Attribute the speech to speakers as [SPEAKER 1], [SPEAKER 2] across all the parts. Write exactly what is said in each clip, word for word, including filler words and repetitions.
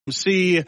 [SPEAKER 1] See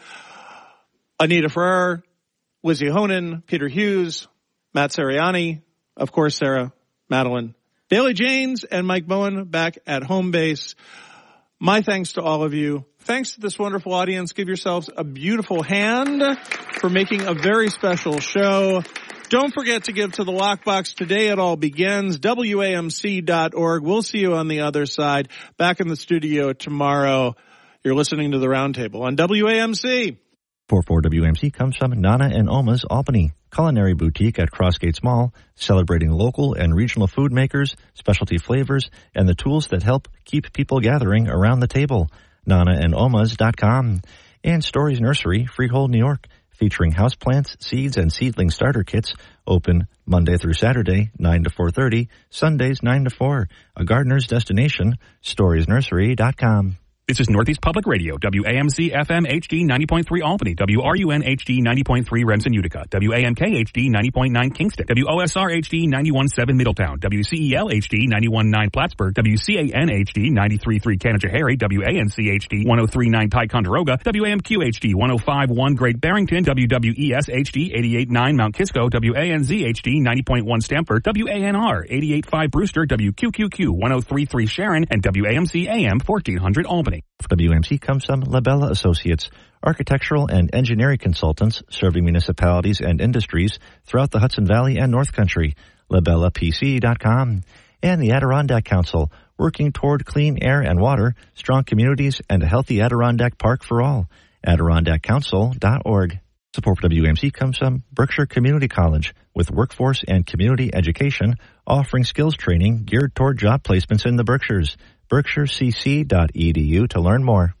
[SPEAKER 1] Anita Ferrer, Lizzie Honan, Peter Hughes, Matt Sariani, of course, Sarah, Madeline, Bailey Janes, and Mike Bowen back at home base. My thanks to all of you. Thanks to this wonderful audience. Give yourselves a beautiful hand for making a very special show. Don't forget to give to the Lockbox. Today it all begins. W A M C dot org. We'll see you on the other side. Back in the studio tomorrow. You're listening to the Roundtable on W A M C.
[SPEAKER 2] four four W A M C comes from Nana and Oma's Albany, culinary boutique at Crossgates Mall, celebrating local and regional food makers, specialty flavors, and the tools that help keep people gathering around the table. Nana and Omas dot com. And Stories Nursery, Freehold, New York, featuring houseplants, seeds, and seedling starter kits, open Monday through Saturday, nine to four thirty, Sundays, nine to four. A gardener's destination, Stories Nursery dot com.
[SPEAKER 3] This is Northeast Public Radio, W A M C F M H D ninety point three Albany, W R U N H D ninety point three Remsen, Utica, W A M K H D ninety point nine Kingston, W O S R H D ninety-one point seven Middletown, W C E L H D ninety-one point nine Plattsburgh, W C A N H D ninety-three point three Canajoharie, W A N C H D one oh three point nine Ticonderoga, W A M Q H D one oh five point one Great Barrington, W W E S H D eighty-eight point nine Mount Kisco, W A N Z H D ninety point one Stamford, W A N R eighty-eight point five Brewster, W Q Q Q one oh three point three Sharon, and W A M C A M fourteen hundred Albany.
[SPEAKER 2] For W A M C comes from Labella Associates, architectural and engineering consultants serving municipalities and industries throughout the Hudson Valley and North Country. Labella P C dot com. And the Adirondack Council, working toward clean air and water, strong communities, and a healthy Adirondack Park for all. Adirondack Council dot org. Support for W A M C comes from Berkshire Community College, with workforce and community education, offering skills training geared toward job placements in the Berkshires. Berkshire C C dot E D U to learn more.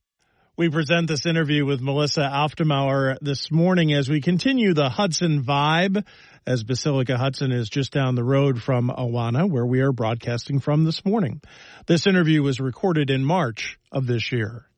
[SPEAKER 1] We present this interview with Melissa Auftemauer this morning as we continue the Hudson vibe, as Basilica Hudson is just down the road from Awana, where we are broadcasting from this morning. This interview was recorded in March of this year.